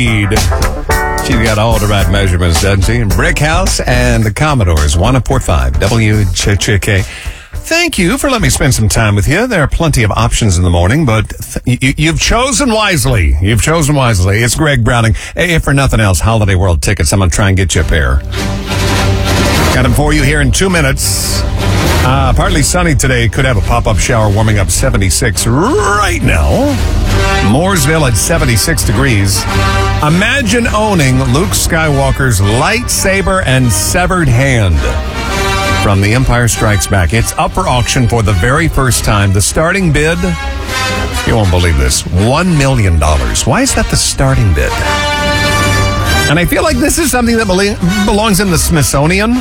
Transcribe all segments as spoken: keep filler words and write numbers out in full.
She's got all the right measurements, doesn't she? Brick House and the Commodores, one oh point five W Ch K. Thank you for letting me spend some time with you. There are plenty of options in the morning, but th- you, you've chosen wisely. You've chosen wisely. It's Greg Browning. Hey, if for nothing else, Holiday World tickets. I'm going to try and get you a pair. Got them for you here in two minutes. Uh, partly sunny today. Could have a pop-up shower warming up seventy-six right now. Mooresville at seventy-six degrees. Imagine owning Luke Skywalker's lightsaber and severed hand from The Empire Strikes Back. It's up for auction for the very first time. The starting bid, you won't believe this, one million dollars. Why is that the starting bid? And I feel like this is something that belongs in the Smithsonian.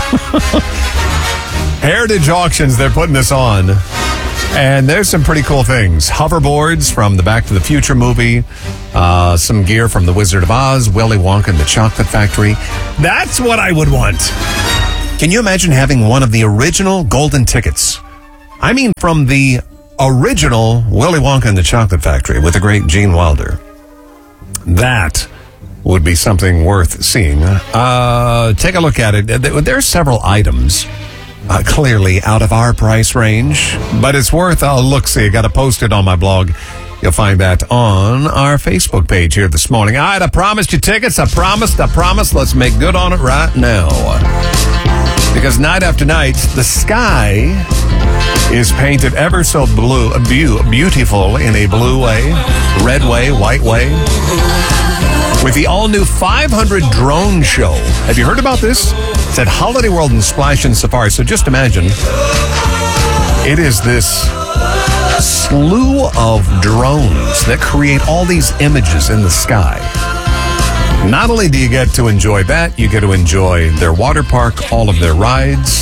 Heritage Auctions, they're putting this on. And there's some pretty cool things. Hoverboards from the Back to the Future movie. Uh, some gear from The Wizard of Oz. Willy Wonka and the Chocolate Factory. That's what I would want. Can you imagine having one of the original golden tickets? I mean, from the original Willy Wonka and the Chocolate Factory with the great Gene Wilder. That would be something worth seeing. Uh, take a look at it. There are several items uh, clearly out of our price range, but it's worth a look-see. I got to post it on my blog. You'll find that on our Facebook page here this morning. All right, I promised you tickets. I promised, I promised. Let's make good on it right now. Because night after night, the sky is painted ever so blue, be- beautiful in a blue way, red way, white way. With the all-new five hundred drone show. Have you heard about this? It's at Holiday World and Splash and Safari. So just imagine, it is this slew of drones that create all these images in the sky. Not only do you get to enjoy that, you get to enjoy their water park, all of their rides.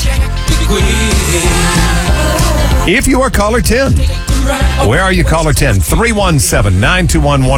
If you are caller ten, where are you, caller ten? three one seven, nine two one, one